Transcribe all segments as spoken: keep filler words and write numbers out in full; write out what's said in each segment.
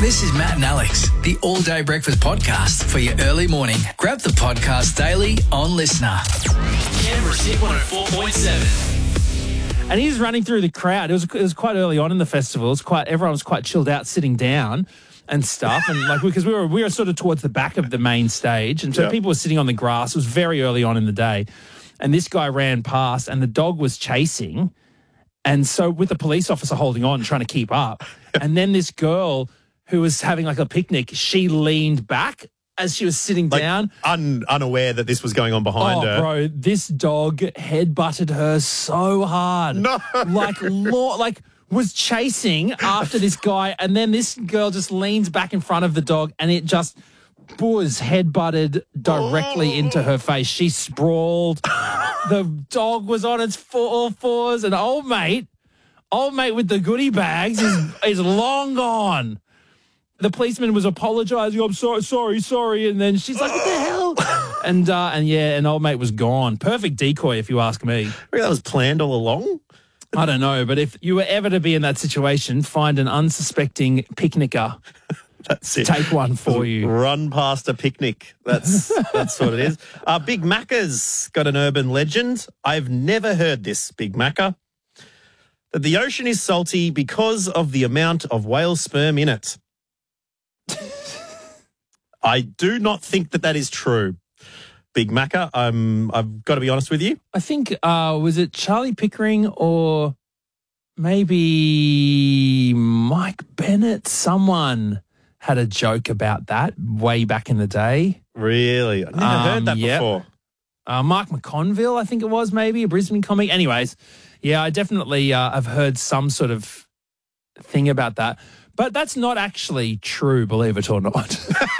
This is Matt and Alex, the All Day Breakfast Podcast for your early morning. Grab the podcast daily on Listener. Canberra's Hit one oh four point seven. And he was running through the crowd. It was it was quite early on in the festival. It was quite everyone was quite chilled out, sitting down and stuff. And like because we were we were sort of towards the back of the main stage, and so Yeah. people were sitting on the grass. It was very early on in the day, and this guy ran past, and the dog was chasing, and so with the police officer holding on, trying to keep up, and then this girl who was having like a picnic, she leaned back as she was sitting Like, down. un, unaware that this was going on behind Oh, her. bro, this dog headbutted her so hard. No. Like, law, like was chasing after this guy, and then this girl just leans back in front of the dog, and it just was headbutted directly into her face. She sprawled. The dog was on its four fours, and old mate, old mate with the goodie bags is, is long gone. The policeman was apologising. I'm sorry, sorry, sorry. And then she's like, what the hell? And, uh, and yeah, and old mate was gone. Perfect decoy, if you ask me. Really, that was planned all along? I don't know, but if you were ever to be in that situation, find an unsuspecting picnicker. That's it. Take one for you. Run past a picnic. That's that's what it is. Uh, Big Macca's got an urban legend. I've never heard this, Big Macca. That the ocean is salty because of the amount of whale sperm in it. I do not think that that is true, Big Macca. I'm, I've got to be honest with you. I think, uh, was it Charlie Pickering or maybe Mike Bennett? Someone had a joke about that way back in the day. Really? I've never Um, heard that yep. before. Uh, Mark McConville, I think it was, maybe, a Brisbane comic. Anyways, yeah, I definitely uh, have heard some sort of thing about that. But that's not actually true, believe it or not.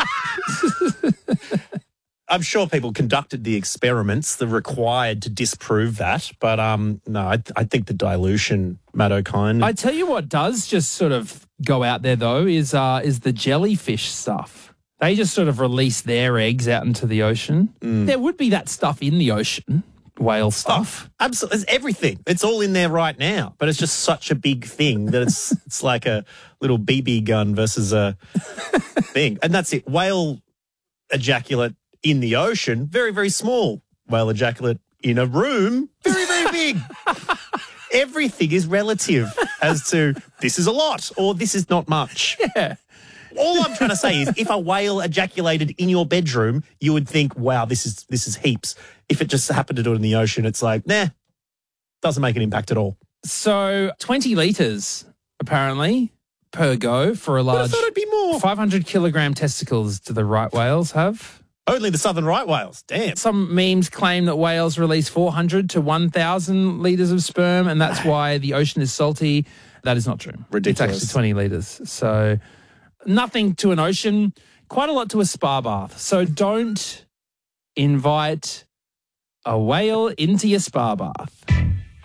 I'm sure people conducted the experiments that required to disprove that, but um, no, I, I think the dilution, Matt O'Kine. I tell you what does just sort of go out there, though, is uh, is the jellyfish stuff. They just sort of release their eggs out into the ocean. Mm. There would be that stuff in the ocean, whale stuff. Oh, absolutely, it's everything. It's all in there right now, but it's just such a big thing that it's it's like a little B B gun versus a thing, and that's it. Whale ejaculate in the ocean, very, very small. Whale ejaculate in a room, very, very big. Everything is relative as to this is a lot or this is not much. Yeah. All I'm trying to say is if a whale ejaculated in your bedroom, you would think, wow, this is this is heaps. If it just happened to do it in the ocean, it's like, nah, doesn't make an impact at all. So twenty litres, apparently, per go for a I large thought it'd be more. five hundred kilogram testicles do the right whales have. Only the southern right whales. Damn. Some memes claim that whales release four hundred to one thousand litres of sperm, and that's why the ocean is salty. That is not true. Ridiculous. It's actually twenty litres. So nothing to an ocean, quite a lot to a spa bath. So don't invite a whale into your spa bath.